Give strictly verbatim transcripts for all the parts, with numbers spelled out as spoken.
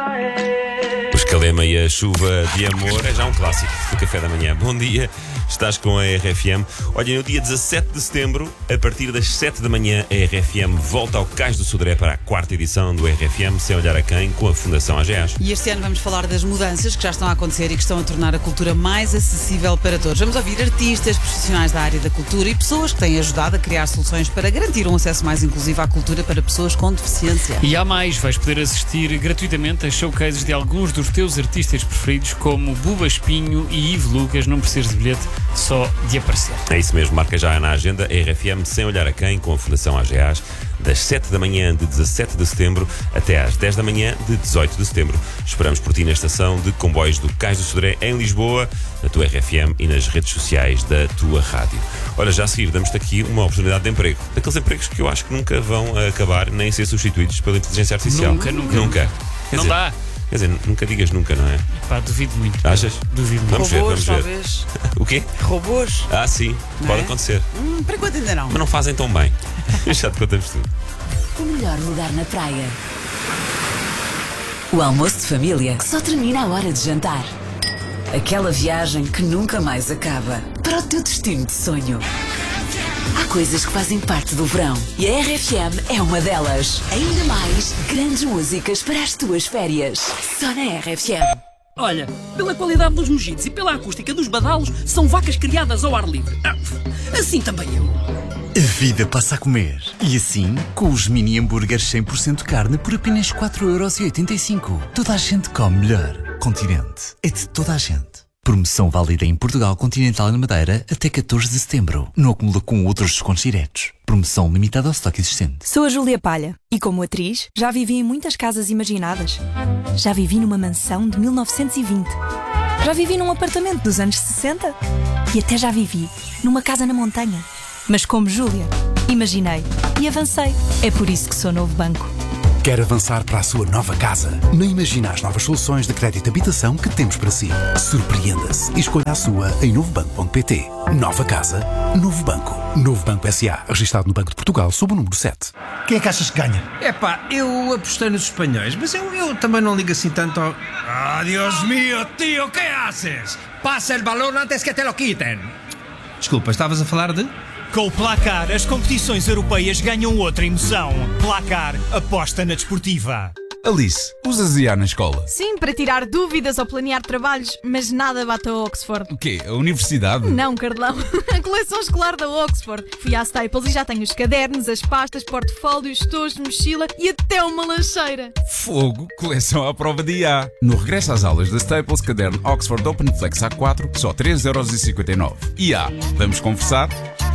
O Escalema e a chuva de amor é já um clássico do café da manhã. Bom dia, estás com a R F M. Olha, no dia dezassete de setembro, a partir das sete da manhã, a R F M volta ao Cais do Sodré para a quarta edição do R F M Sem Olhar a Quem, com a Fundação A G E A S. E este ano vamos falar das mudanças que já estão a acontecer e que estão a tornar a cultura mais acessível para todos. Vamos ouvir artistas, profissionais da área da cultura e pessoas que têm ajudado a criar soluções para garantir um acesso mais inclusivo à cultura para pessoas com deficiência. E há mais, vais poder assistir gratuitamente a showcases de alguns dos teus artistas preferidos, como Buba Espinho e Ivo Lucas. Não precisas de bilhete, só de aparecer. É isso mesmo, marca já na agenda R F M Sem Olhar a Quem, com a Fundação A G E A S, das sete da manhã de dezassete de setembro até às dez da manhã de dezoito de setembro. Esperamos por ti na estação de comboios do Cais do Sodré, em Lisboa, na tua R F M e nas redes sociais da tua rádio. Olha, já a seguir damos-te aqui uma oportunidade de emprego. Daqueles empregos que eu acho que nunca vão acabar nem ser substituídos pela inteligência artificial. Nunca, nunca. Nunca. Quer Não dizer, dá. Quer dizer, nunca digas nunca, não é? Pá, duvido muito. Achas? Duvido muito. Vamos ver, Robôs, vamos ver. talvez. O quê? Robôs. Ah, sim, Não pode é? acontecer. Hum, para enquanto ainda não. Mas não fazem tão bem. Já te contamos tudo. O melhor lugar na praia. O almoço de família que só termina à hora de jantar. Aquela viagem que nunca mais acaba. Para o teu destino de sonho. Há coisas que fazem parte do verão e a R F M é uma delas. Ainda mais grandes músicas para as tuas férias. Só na R F M. Olha, pela qualidade dos mojitos e pela acústica dos badalos, são vacas criadas ao ar livre. Ah, assim também eu. A vida passa a comer. E assim, com os mini hambúrgueres cem por cento carne por apenas quatro euros e oitenta e cinco. Toda a gente come melhor. Continente. É de toda a gente. Promoção válida em Portugal Continental e na Madeira até catorze de setembro. Não acumula com outros descontos diretos. Promoção limitada ao estoque existente. Sou a Júlia Palha e, como atriz, já vivi em muitas casas imaginadas. Já vivi numa mansão de mil novecentos e vinte. Já vivi num apartamento dos anos sessenta. E até já vivi numa casa na montanha. Mas como Júlia, imaginei e avancei. É por isso que sou Novo Banco. Quer avançar para a sua nova casa? Não imagina as novas soluções de crédito de habitação que temos para si. Surpreenda-se e escolha a sua em novo banco ponto pt. Nova casa, Novo Banco. Novo Banco S A, registado no Banco de Portugal, sob o número sete. Quem é que achas que ganha? É pá, eu apostei nos espanhóis, mas eu, eu também não ligo assim tanto ao... Ah, Dios mío, tío, ¿qué haces? Pasa el balón antes que te lo quiten. Desculpa, estavas a falar de... Com o Placar, as competições europeias ganham outra emoção. Placar, aposta na desportiva. Alice, usas I A na escola? Sim, para tirar dúvidas ou planear trabalhos, mas nada bate a Oxford. O quê? A universidade? Não, Carlão. A coleção escolar da Oxford. Fui à Staples e já tenho os cadernos, as pastas, portfólios, estojos, mochila e até uma lancheira. Fogo, coleção à prova de I A. No regresso às aulas da Staples, caderno Oxford Open Flex A quatro, só três euros e cinquenta e nove. I A, vamos conversar?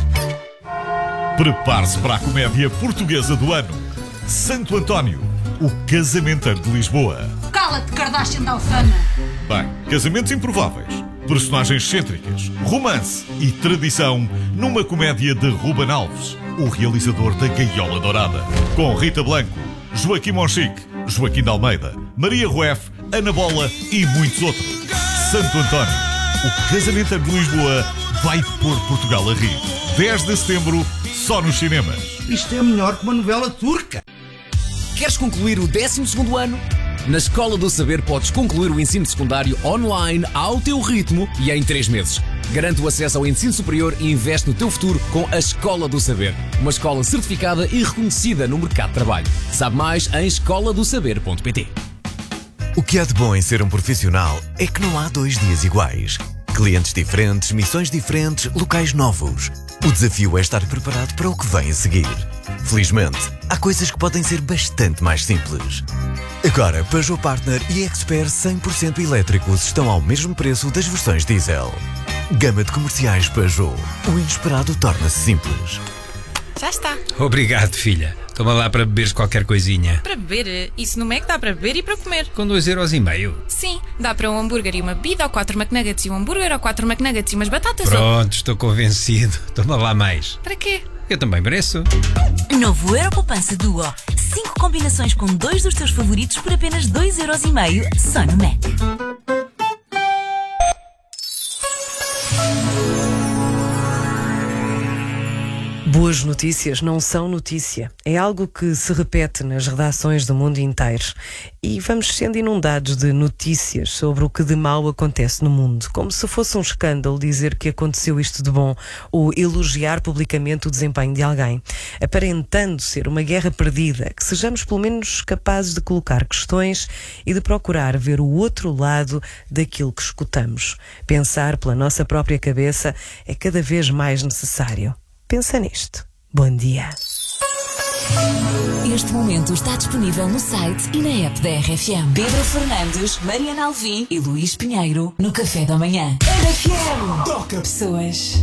Prepare-se para a comédia portuguesa do ano. Santo António, o casamentando de Lisboa. Cala-te, Kardashian da Alfama. Bem, casamentos improváveis, personagens excêntricas, romance e tradição numa comédia de Ruben Alves, o realizador da Gaiola Dourada. Com Rita Blanco, Joaquim Monchique, Joaquim de Almeida, Maria Rueff, Ana Bola e muitos outros. Santo António, o casamentando de Lisboa vai pôr Portugal a rir. dez de setembro, só nos cinemas. Isto é melhor que uma novela turca. Queres concluir o décimo segundo ano? Na Escola do Saber podes concluir o ensino secundário online ao teu ritmo e em três meses. Garante o acesso ao ensino superior e investe no teu futuro com a Escola do Saber. Uma escola certificada e reconhecida no mercado de trabalho. Sabe mais em escola do saber ponto pt. O que há de bom em ser um profissional é que não há dois dias iguais. Clientes diferentes, missões diferentes, locais novos. O desafio é estar preparado para o que vem a seguir. Felizmente, há coisas que podem ser bastante mais simples. Agora, Peugeot Partner e Expert cem por cento elétricos estão ao mesmo preço das versões diesel. Gama de comerciais Peugeot. O inesperado torna-se simples. Já está. Obrigado, filha. Toma lá para beberes qualquer coisinha. Para beber? Isso no Mac dá para beber e para comer. Com dois euros e meio? Sim, dá para um hambúrguer e uma bebida, ou quatro McNuggets e um hambúrguer, ou quatro McNuggets e umas batatas. Pronto, ou... estou convencido. Toma lá mais. Para quê? Eu também mereço. Novo Euro Poupança Duo. Cinco combinações com dois dos teus favoritos por apenas dois euros e meio só no Mac. Boas Boas notícias não são notícia. É algo que se repete nas redações do mundo inteiro. E vamos sendo inundados de notícias sobre o que de mal acontece no mundo. Como se fosse um escândalo dizer que aconteceu isto de bom ou elogiar publicamente o desempenho de alguém. Aparentando ser uma guerra perdida, que sejamos pelo menos capazes de colocar questões e de procurar ver o outro lado daquilo que escutamos. Pensar pela nossa própria cabeça é cada vez mais necessário. Pensa nisto. Bom dia. Este momento está disponível no site e na app da R F M. Pedro Fernandes, Mariana Alvim e Luís Pinheiro no Café da Manhã. R F M. Toca pessoas.